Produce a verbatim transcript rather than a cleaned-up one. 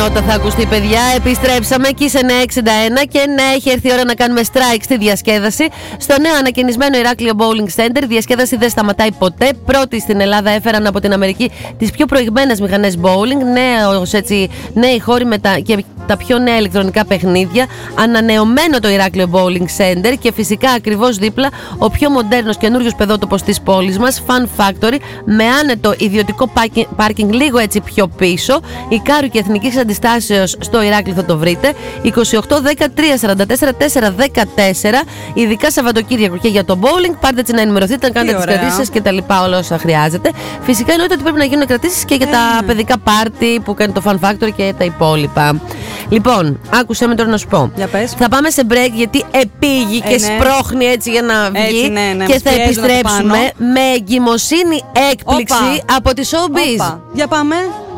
Όταν θα ακουστεί, παιδιά, επιστρέψαμε και σε νέα εξήντα ένα και ναι, έχει έρθει η ώρα να κάνουμε strike στη διασκέδαση. Στο νέο ανακαινισμένο Ηράκλειο Bowling Center, η διασκέδαση δεν σταματάει ποτέ. Πρώτοι στην Ελλάδα έφεραν από την Αμερική τις πιο προηγμένες μηχανές bowling, νέος, έτσι, νέοι χώροι με τα, και τα πιο νέα ηλεκτρονικά παιχνίδια. Ανανεωμένο το Ηράκλειο Bowling Center και φυσικά ακριβώς δίπλα ο πιο μοντέρνος καινούριος παιδότοπος της πόλης μας, Fun Factory, με άνετο ιδιωτικό πάρκινγκ λίγο έτσι πιο πίσω. Η Κάρου και Εθνικής Αντιστάσεως στο Ηράκλειο θα το βρείτε. είκοσι οκτώ δεκατρία σαράντα τέσσερα τετρακόσια δεκατέσσερα, ειδικά Σαββατοκύριακο και για το bowling. Πάρτε έτσι να ενημερωθείτε, να κάνετε τις κρατήσεις σας και τα λοιπά, όλα όσα χρειάζεται. Φυσικά εννοείται ότι πρέπει να γίνουν κρατήσεις και για ε, τα παιδικά πάρτι που κάνει το Fun Factory και τα υπόλοιπα. Λοιπόν, άκουσε με τώρα να σου πω. Θα πάμε σε break γιατί επήγει ε, και ναι. σπρώχνει έτσι για να βγει. Έτσι, ναι, ναι, και θα επιστρέψουμε με εγκυμοσύνη έκπληξη Οπα. από τη Showbiz. Οπα. Για πάμε.